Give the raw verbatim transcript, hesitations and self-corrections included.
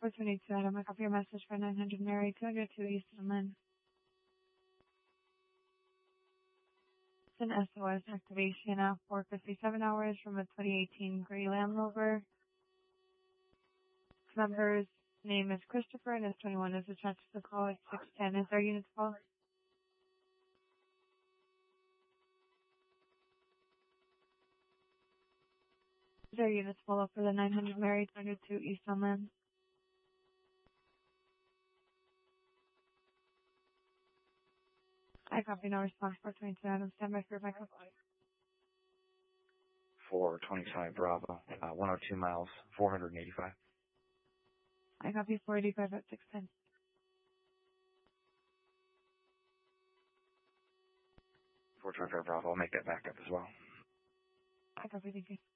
four twenty-two, Adam. I copy your message for nine hundred Mary, two oh two East Inland. It's an S O S activation at four fifty-seven hours from a twenty eighteen gray Land Rover. Member's name is Christopher and is twenty-one. Is attached to the call at six ten. Is our unit call? Is our unit follow for the nine hundred Mary, two oh two East Inland? I copy no response. four twenty-two, Adam. Stand by for backup. four twenty-five Bravo, uh, one oh two miles, four eighty-five. I copy four eighty-five at six ten. four twenty-five Bravo, I'll make that backup as well. I copy, thank you.